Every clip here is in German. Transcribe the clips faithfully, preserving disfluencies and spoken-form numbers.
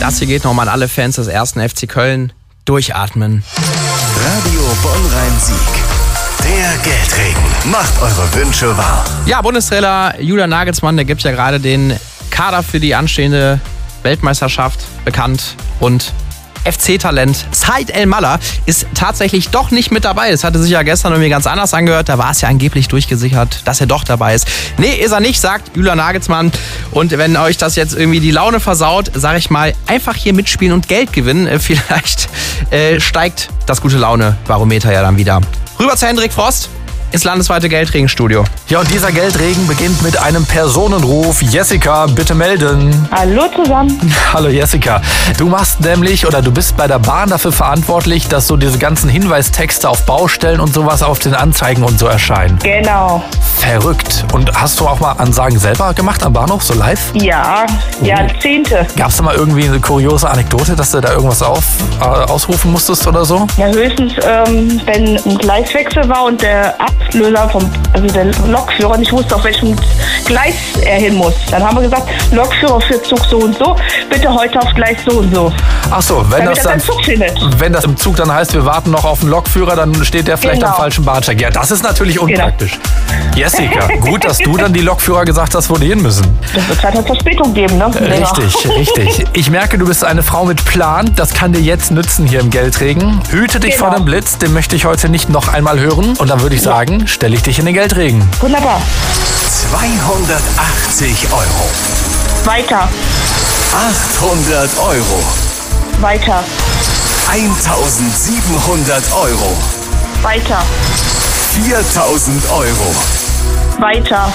Das hier geht nochmal an alle Fans des ersten F C Köln. Durchatmen. Radio Bonn-Rhein-Sieg. Der Geldregen macht eure Wünsche wahr. Ja, Bundestrainer Julian Nagelsmann, der gibt ja gerade den Kader für die anstehende Weltmeisterschaft bekannt. Und F C-Talent Said El-Mallah ist tatsächlich doch nicht mit dabei. Es hatte sich ja gestern irgendwie ganz anders angehört. Da war es ja angeblich durchgesichert, dass er doch dabei ist. Nee, ist er nicht, sagt Julian Nagelsmann. Und wenn euch das jetzt irgendwie die Laune versaut, sage ich mal, einfach hier mitspielen und Geld gewinnen. Vielleicht äh, steigt das gute Laune-Barometer ja dann wieder. Rüber zu Hendrik Frost ins landesweite Geldregenstudio. Ja, und dieser Geldregen beginnt mit einem Personenruf. Jessica, bitte melden. Hallo zusammen. Hallo Jessica. Du machst nämlich, oder du bist bei der Bahn dafür verantwortlich, dass so diese ganzen Hinweistexte auf Baustellen und sowas auf den Anzeigen und so erscheinen. Genau. Verrückt. Und hast du auch mal Ansagen selber gemacht am Bahnhof, so live? Ja, Jahrzehnte. Gab es da mal irgendwie eine kuriose Anekdote, dass du da irgendwas auf, äh, ausrufen musstest oder so? Ja, höchstens, ähm, wenn ein Gleiswechsel war und der Ablöser vom, also der Lokführer nicht wusste, auf welchem Gleis er hin muss. Dann haben wir gesagt, Lokführer für Zug so und so, bitte heute auf Gleis so und so. Ach so, wenn Damit das er dann, seinen Zug findet. wenn das im Zug dann heißt, wir warten noch auf einen Lokführer, dann steht der vielleicht Genau. am falschen Bahnsteig. Ja, das ist natürlich unpraktisch. Jessica, gut, dass du dann die Lokführer gesagt hast, wo die hin müssen. Das wird halt eine Verspätung geben, ne? Richtig, richtig. Ich merke, du bist eine Frau mit Plan. Das kann dir jetzt nützen hier im Geldregen. Hüte dich Genau. vor dem Blitz, den möchte ich heute nicht noch einmal hören. Und dann würde ich sagen, stelle ich dich in den Geldregen. Wunderbar. zweihundertachtzig Euro. Weiter, achthundert Euro. weiter, eintausendsiebenhundert Euro. weiter, viertausend Euro. weiter,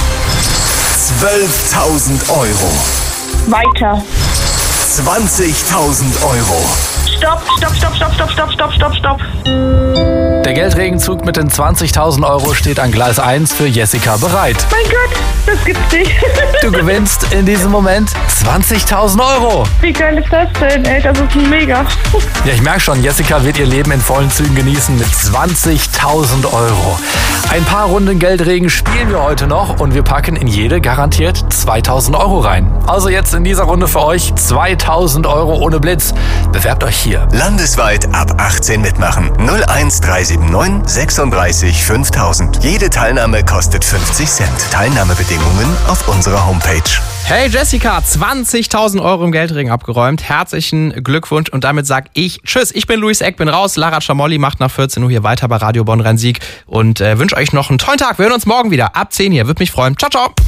zwölftausend Euro. weiter. zwanzigtausend Euro. Stopp, stopp, stopp, stopp, stopp, stopp, stopp, stopp, stopp. Der Geldregenzug mit den zwanzigtausend Euro steht an Gleis eins für Jessica bereit. Mein Gott, das gibt's nicht. Du gewinnst in diesem Moment zwanzigtausend Euro. Wie geil ist das denn, ey? Das ist mega. Ja, ich merke schon, Jessica wird ihr Leben in vollen Zügen genießen mit zwanzigtausend Euro. Ein paar Runden Geldregen spielen wir heute noch und wir packen in jede garantiert zweitausend Euro rein. Also jetzt in dieser Runde für euch zweitausend Euro ohne Blitz. Bewerbt euch hier. Landesweit ab achtzehn mitmachen. null eins drei sieben neun sechsunddreißig fünftausend. Jede Teilnahme kostet fünfzig Cent. Teilnahmebedingungen auf unserer Homepage. Hey Jessica, zwanzigtausend Euro im Geldregen abgeräumt. Herzlichen Glückwunsch und damit sag ich Tschüss. Ich bin Luis Eck, bin raus. Lara Chamolli macht nach vierzehn Uhr hier weiter bei Radio Bonn-Rhein-Sieg und äh, wünsche euch noch einen tollen Tag. Wir hören uns morgen wieder ab zehn hier. Würde mich freuen. Ciao, ciao.